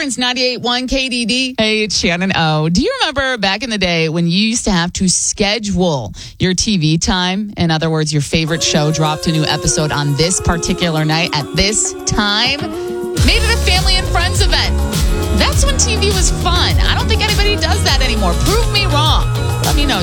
Prince 98.1 KDD. Hey, it's Shannon O. Do you remember back in the day when you used to have to schedule your TV time? In other words, your favorite show dropped a new episode on this particular night at this time? Made it a family and friends event. That's when TV was fun. I don't think anybody does that anymore. Prove